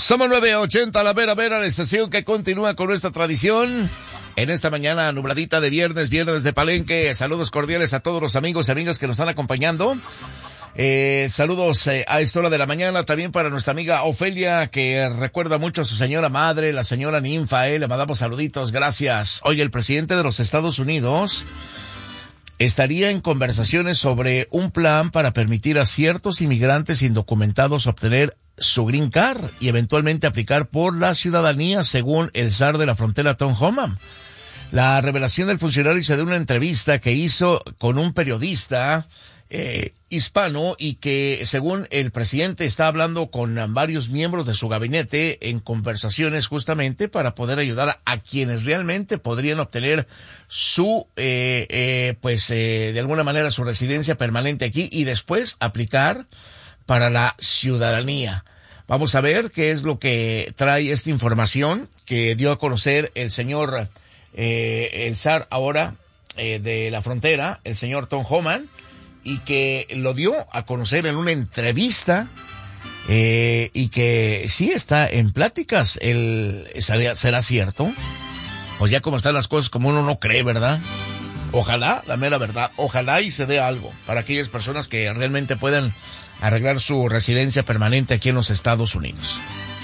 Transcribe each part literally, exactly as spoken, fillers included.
Somos nueve ochenta, la Vera Vera, la estación que continúa con nuestra tradición. En esta mañana nubladita de viernes, viernes de Palenque. Saludos cordiales a todos los amigos y amigas que nos están acompañando. Eh, saludos eh, a esta hora de la mañana también para nuestra amiga Ofelia, que recuerda mucho a su señora madre, la señora Ninfa, eh, le mandamos saluditos, gracias. Oye, el presidente de los Estados Unidos estaría en conversaciones sobre un plan para permitir a ciertos inmigrantes indocumentados obtener su green card y eventualmente aplicar por la ciudadanía, según el zar de la frontera, Tom Homan. La revelación del funcionario se dio en una entrevista que hizo con un periodista eh, hispano y que, según el presidente, está hablando con varios miembros de su gabinete en conversaciones justamente para poder ayudar a quienes realmente podrían obtener su, eh, eh, pues, eh, de alguna manera su residencia permanente aquí y después aplicar para la ciudadanía. Vamos a ver qué es lo que trae esta información que dio a conocer el señor, eh, el zar ahora eh, de la frontera, el señor Tom Homan, y que lo dio a conocer en una entrevista eh, y que sí está en pláticas. El, ¿será, ¿Será cierto? Pues ya como están las cosas, como uno no cree, ¿verdad? Ojalá, la mera verdad, ojalá y se dé algo para aquellas personas que realmente puedan arreglar su residencia permanente aquí en los Estados Unidos.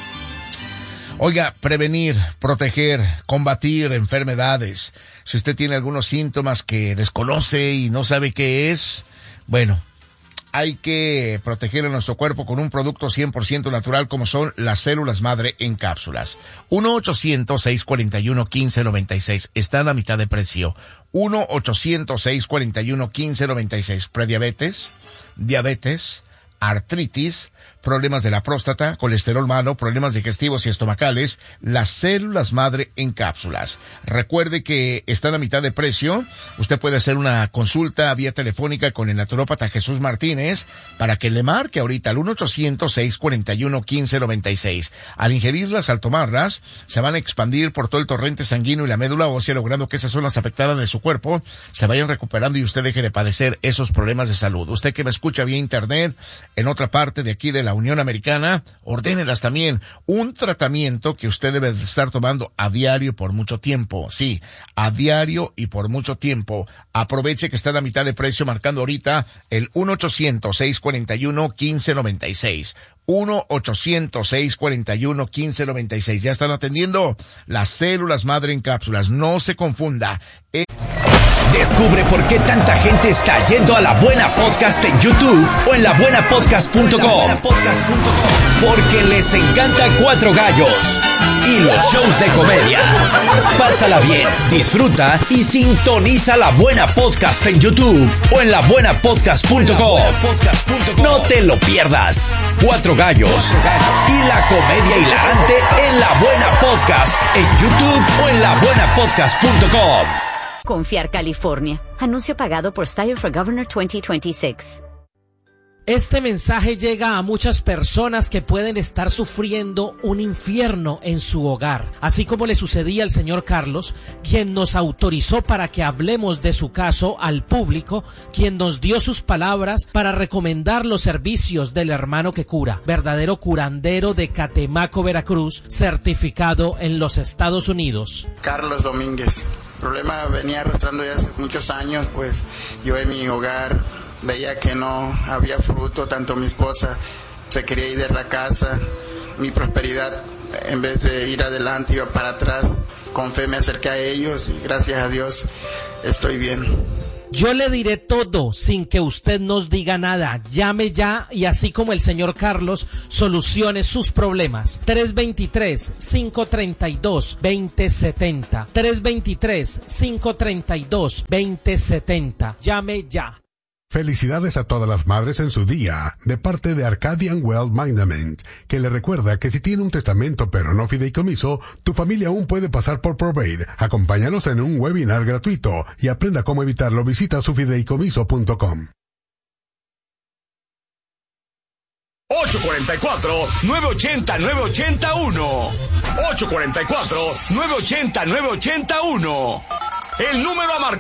Oiga, prevenir, proteger, combatir enfermedades. Si usted tiene algunos síntomas que desconoce y no sabe qué es, bueno, hay que proteger a nuestro cuerpo con un producto cien por ciento natural como son las células madre en cápsulas. uno ochocientos, seiscientos cuarenta y uno, quince noventa y seis. Están a mitad de precio. uno ochocientos, seiscientos cuarenta y uno, quince noventa y seis. Prediabetes, diabetes, artritis, problemas de la próstata, colesterol malo, problemas digestivos y estomacales, las células madre en cápsulas. Recuerde que están a mitad de precio. Usted puede hacer una consulta vía telefónica con el naturópata Jesús Martínez para que le marque ahorita al uno ochocientos, seiscientos cuarenta y uno, quince noventa y seis. Al ingerirlas, al tomarlas, se van a expandir por todo el torrente sanguíneo y la médula ósea, logrando que esas zonas afectadas de su cuerpo se vayan recuperando y usted deje de padecer esos problemas de salud. Usted que me escucha vía internet en otra parte de aquí de la Unión Americana, ordénelas también. Un tratamiento que usted debe estar tomando a diario por mucho tiempo. Sí, a diario y por mucho tiempo. Aproveche que está a la mitad de precio marcando ahorita el uno ochocientos, seiscientos cuarenta y uno, quince noventa y seis. uno ochocientos, seiscientos cuarenta y uno, quince noventa y seis. Ya están atendiendo las células madre en cápsulas. No se confunda. Eh... Descubre por qué tanta gente está yendo a La Buena Podcast en YouTube o en la buena podcast punto com. Porque les encanta Cuatro Gallos y los shows de comedia. Pásala bien, disfruta y sintoniza La Buena Podcast en YouTube o en la buena podcast punto com. No te lo pierdas. Cuatro Gallos y la comedia hilarante en La Buena Podcast en YouTube o en la buena podcast punto com. Confiar California. Anuncio pagado por Style for Governor veinte veintiséis. Este mensaje llega a muchas personas que pueden estar sufriendo un infierno en su hogar, así como le sucedía al señor Carlos, quien nos autorizó para que hablemos de su caso al público, quien nos dio sus palabras para recomendar los servicios del hermano que cura, verdadero curandero de Catemaco, Veracruz, certificado en los Estados Unidos. Carlos Domínguez. El problema venía arrastrando ya hace muchos años, pues yo en mi hogar veía que no había fruto, tanto mi esposa se quería ir de la casa, mi prosperidad en vez de ir adelante iba para atrás. Con fe me acerqué a ellos y gracias a Dios estoy bien. Yo le diré todo sin que usted nos diga nada. Llame ya y así como el señor Carlos solucione sus problemas. tres dos tres, cinco tres dos, dos cero siete cero. tres dos tres, cinco tres dos, dos cero siete cero. Llame ya. Felicidades a todas las madres en su día, de parte de Arcadian Wealth Management, que le recuerda que si tiene un testamento pero no fideicomiso, tu familia aún puede pasar por Probate. Acompáñanos en un webinar gratuito y aprenda cómo evitarlo. Visita su fideicomiso punto com. ocho cuatro cuatro, nueve ocho cero, nueve ocho cero uno. ocho cuatro cuatro, nueve ocho cero, nueve ocho cero uno. El número a marcar.